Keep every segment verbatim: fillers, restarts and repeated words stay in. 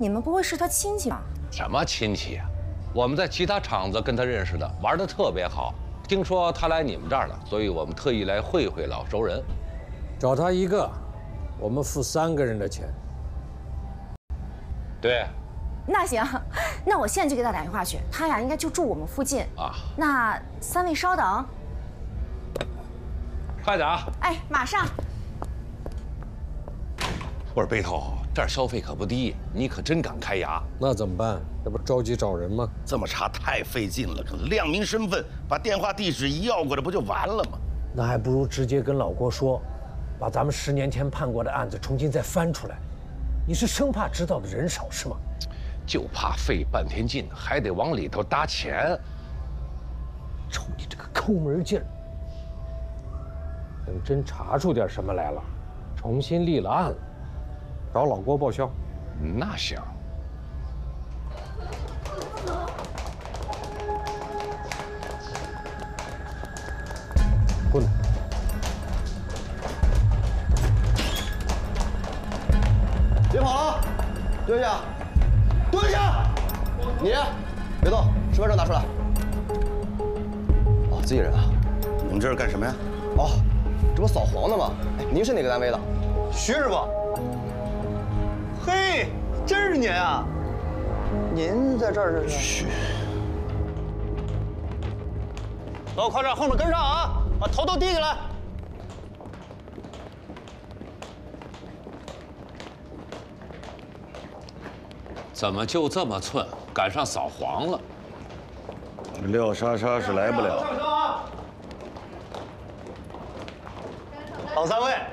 你们不会是他亲戚吧？ 什么亲戚啊？我们在其他厂子跟他认识的，玩的特别好。听说他来你们这儿了，所以我们特意来会会老熟人。 找他一个，我们付三个人的钱。 对。 那行，那我现在就给他打电话去。他呀，应该就住我们附近啊。 那三位稍等。 快点啊！ 哎，马上。 我说背头，这儿消费可不低，你可真敢开牙。 那怎么办？这不着急找人吗？ 这么查太费劲了，亮明身份，把电话地址一要过来，不就完了吗？ 那还不如直接跟老郭说，把咱们十年前判过的案子重新再翻出来。你是生怕知道的人少是吗？ 就怕费半天劲，还得往里头搭钱。 瞅你这个抠门劲儿！等真查出点什么来了，重新立了案了，找老郭报销。 那行。 过来。 别跑了，蹲下，蹲下。你别动，身份证拿出来。哦，自己人啊。 你们这是干什么呀？ 哦，这不扫黄的吗？哎，您是哪个单位的？徐师傅。嘿，真是您啊！您在这儿是？ 嘘。 走，快点，后面跟上啊！把头都低起来。 怎么就这么寸，赶上扫黄了？ 廖莎莎是来不了。 上车啊！老三位，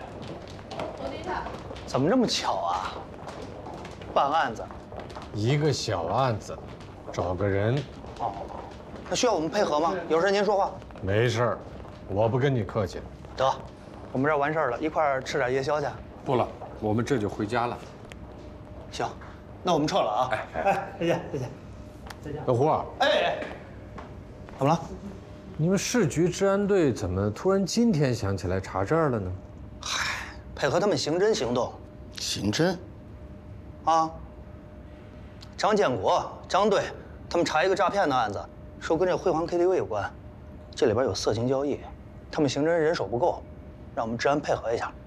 怎么这么巧啊？办案子， 一个小案子，找个人。 哦，那需要我们配合吗？有事您说话。 没事儿，我不跟你客气。 得，我们这儿完事儿了，一块儿吃点夜宵去。 不了，我们这就回家了。 行，那我们撤了啊。 哎哎，再见，再见，再见。 小胡啊， 哎，怎么了？ 你们市局治安队怎么突然今天想起来查这儿了呢？ 嗨，配合他们刑侦行动。 刑侦？ 啊，张建国、张队他们查一个诈骗的案子，说跟这辉煌 K T V 有关，这里边有色情交易，他们刑侦人手不够，让我们治安配合一下。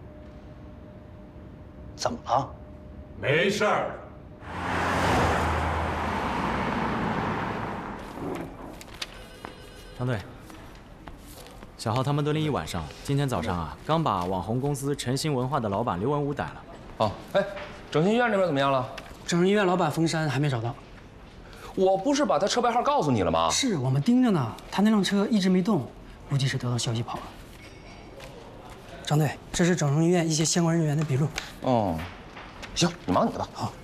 怎么了？ 没事儿。 张队，小浩他们蹲了一晚上，今天早上啊，刚把网红公司晨星文化的老板刘文武逮了。 哦，哎，整形医院那边怎么样了？ 整形医院老板封山还没找到。 我不是把他车牌号告诉你了吗？ 是我们盯着呢，他那辆车一直没动，估计是得到消息跑了。张队，这是整形医院一些相关人员的笔录。 哦，行，你忙你的吧。 好。